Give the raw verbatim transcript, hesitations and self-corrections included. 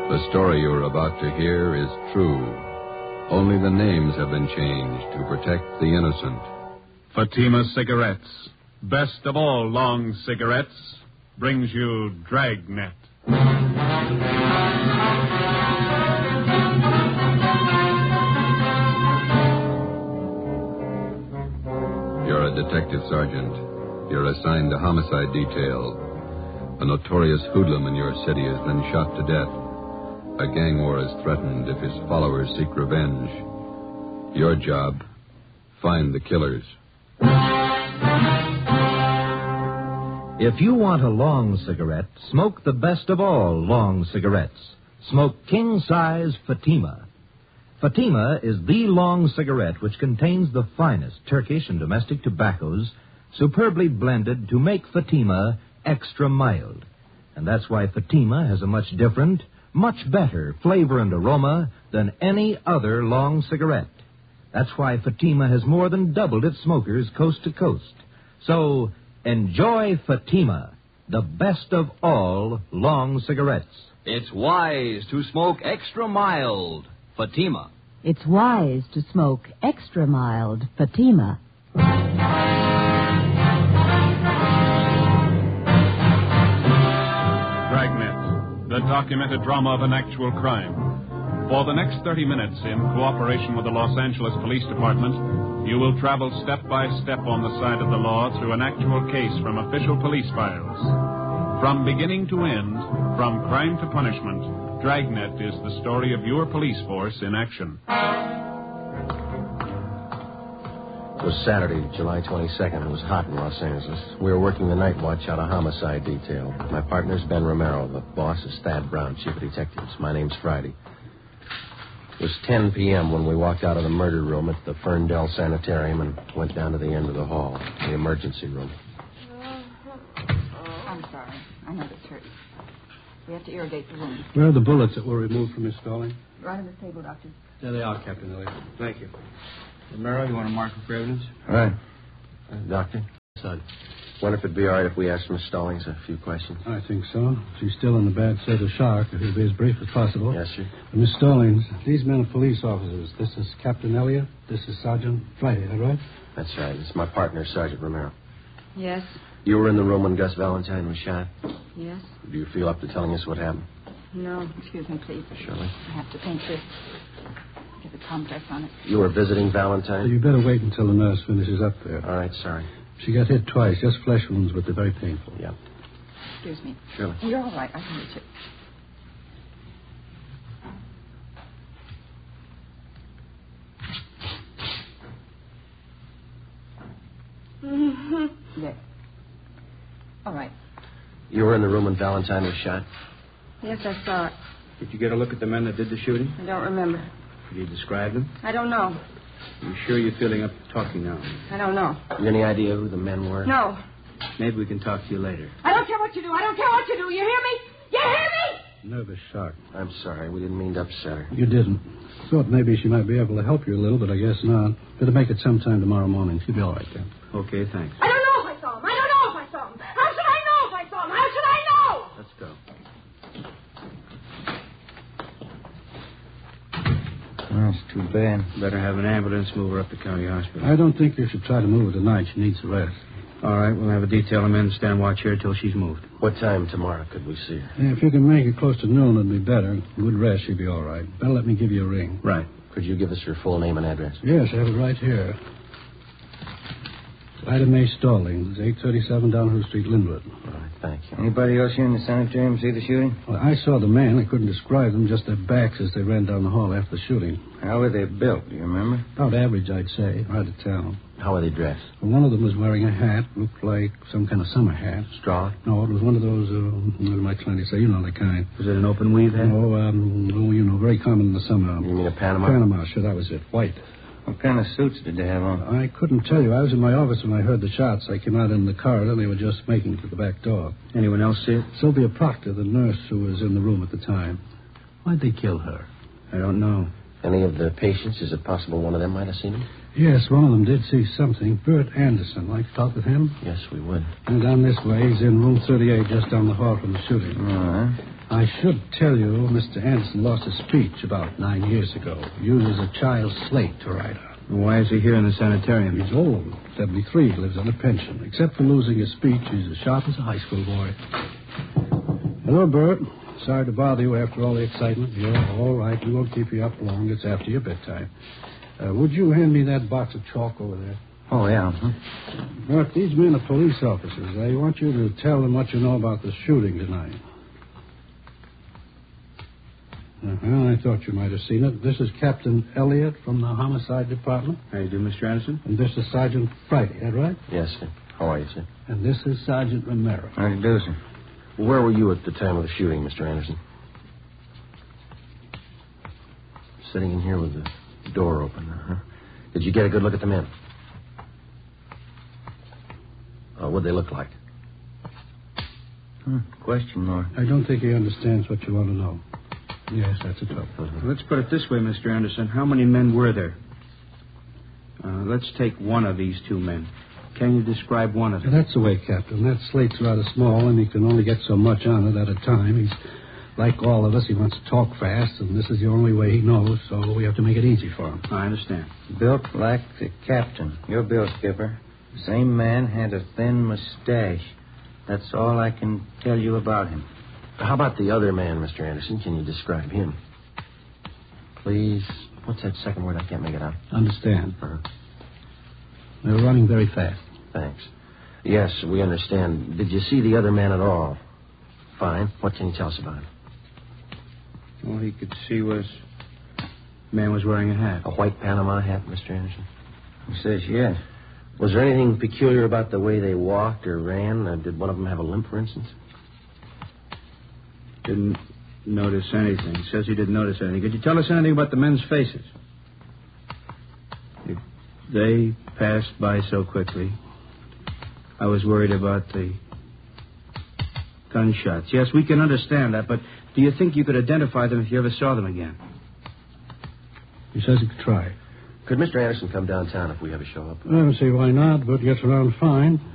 The story you're about to hear is true. Only the names have been changed to protect the innocent. Fatima Cigarettes, best of all long cigarettes, brings you Dragnet. You're a detective sergeant. You're assigned to homicide detail. A notorious hoodlum in your city has been shot to death. A gang war is threatened if his followers seek revenge. Your job, find the killers. If you want a long cigarette, smoke the best of all long cigarettes. Smoke king-size Fatima. Fatima is the long cigarette which contains the finest Turkish and domestic tobaccos, superbly blended to make Fatima extra mild. And that's why Fatima has a much different, much better flavor and aroma than any other long cigarette. That's why Fatima has more than doubled its smokers coast to coast. So, enjoy Fatima, the best of all long cigarettes. It's wise to smoke extra mild Fatima. It's wise to smoke extra mild Fatima. Dragnet, the documented drama of an actual crime. For the next thirty minutes, in cooperation with the Los Angeles Police Department, you will travel step by step on the side of the law through an actual case from official police files. From beginning to end, from crime to punishment, Dragnet is the story of your police force in action. It was Saturday, July twenty-second. It was hot in Los Angeles. We were working the night watch out of homicide detail. My partner's Ben Romero. The boss is Thad Brown, chief of detectives. My name's Friday. It was ten p.m. when we walked out of the murder room at the Ferndale Sanitarium and went down to the end of the hall, the emergency room. I'm sorry. I know this hurts. We have to irrigate the room. Where are the bullets that were removed from Miss Stalling? Right on the table, Doctor. There they are, Captain Elliott. Thank you. Romero, you want to mark her for evidence? All right. Uh, doctor? Son. Wonder if it'd be all right if we asked Miss Stallings a few questions. I think so. She's still in the bad state of shock. If it'll be as brief as possible. Yes, sir. Uh, Miss Stallings, these men are police officers. This is Captain Elliott. This is Sergeant Friday, is that right? That's right. It's my partner, Sergeant Romero. Yes. You were in the room when Gus Valentine was shot? Yes. Do you feel up to telling us what happened? No. Excuse me, please. Surely. I have to paint this. Get the compress on it. You were visiting Valentine? So you better wait until the nurse finishes up there. All right, sorry. She got hit twice, just flesh wounds, but they're very painful. Yeah. Excuse me. Surely. You're all right. I can reach it. Mm-hmm. There. All right. You were in the room when Valentine was shot? Yes, I saw it. Did you get a look at the men that did the shooting? I don't remember. Could you describe them? I don't know. Are you sure you're feeling up to talking now? I don't know. You any idea who the men were? No. Maybe we can talk to you later. I don't care what you do. I don't care what you do. You hear me? You hear me? Nervous shock. I'm sorry. We didn't mean to upset her. You didn't. Thought maybe she might be able to help you a little, but I guess not. Better make it sometime tomorrow morning. She'll be all right then. Okay, thanks. I don't know if I saw him. I don't know if I saw him. How should I know if I saw him? How should I know? Let's go. Well, it's too bad. Better have an ambulance move her up to county hospital. I don't think you should try to move her tonight. She needs a rest. All right, we'll have a detail of men stand watch here till she's moved. What time tomorrow could we see her? Yeah, if you can make it close to noon, it'd be better. Good rest, she'll be all right. Better let me give you a ring. Right. Could you give us her full name and address? Yes, I have it right here. Ida Mae Stallings, eight thirty-seven Downhill Street, Linwood. All right, thank you. Anybody else here in the sanitarium see the shooting? Well, I saw the man. I couldn't describe them, just their backs as they ran down the hall after the shooting. How were they built, do you remember? About average, I'd say. Hard to tell. How were they dressed? Well, one of them was wearing a hat, looked like some kind of summer hat. Straw? No, it was one of those, uh, what am I trying to say? You know the kind. Was it an open weave hat? No, um, oh, you know, very common in the summer. You mean a Panama? Panama, sure, that was it. White. What kind of suits did they have on? I couldn't tell you. I was in my office when I heard the shots. I came out in the corridor, and they were just making it to the back door. Anyone else see it? Sylvia Proctor, the nurse who was in the room at the time. Why'd they kill her? I don't know. Any of the patients? Is it possible one of them might have seen him? Yes, one of them did see something. Bert Anderson. Like to talk with him? Yes, we would. And down this way, he's in room thirty-eight, just down the hall from the shooting. All right. I should tell you, Mister Anderson lost his speech about nine years ago. He uses a child's slate to write on. Why is he here in the sanitarium? He's old, seventy-three, lives on a pension. Except for losing his speech, he's as sharp as a high school boy. Hello, Bert. Sorry to bother you after all the excitement. You're all right. We won't keep you up long. It's after your bedtime. Uh, would you hand me that box of chalk over there? Oh, yeah. Huh? Bert, these men are police officers. I want you to tell them what you know about the shooting tonight. Uh-huh, I thought you might have seen it. This is Captain Elliott from the Homicide Department. How you do, Mister Anderson? And this is Sergeant Friday, is that right? Yes, sir. How are you, sir? And this is Sergeant Romero. How do you do, sir? Where were you at the time of the shooting, Mister Anderson? Sitting in here with the door open, huh? Did you get a good look at the men? Uh, what'd they look like? Hmm, question mark. I don't think he understands what you want to know. Yes, that's a tough one. Let's put it this way, Mister Anderson. How many men were there? Uh, let's take one of these two men. Can you describe one of them? That's the way, Captain. That slate's rather small, and he can only get so much on it at a time. He's like all of us. He wants to talk fast, and this is the only way he knows, so we have to make it easy for him. I understand. Built like the captain. Your bill, Skipper. Same man had a thin mustache. That's all I can tell you about him. How about the other man, Mister Anderson? Can you describe him? Please. What's that second word? I can't make it out. Understand. Uh-huh. They're running very fast. Thanks. Yes, we understand. Did you see the other man at all? Fine. What can you tell us about him? All he could see was the man was wearing a hat. A white Panama hat, Mister Anderson? He says yes. Was there anything peculiar about the way they walked or ran? Uh, did one of them have a limp, for instance? Didn't notice anything. He says he didn't notice anything. Could you tell us anything about the men's faces? If they passed by so quickly. I was worried about the gunshots. Yes, we can understand that, but do you think you could identify them if you ever saw them again? He says he could try. Could Mister Anderson come downtown if we ever show up? I don't see why not, but gets around fine.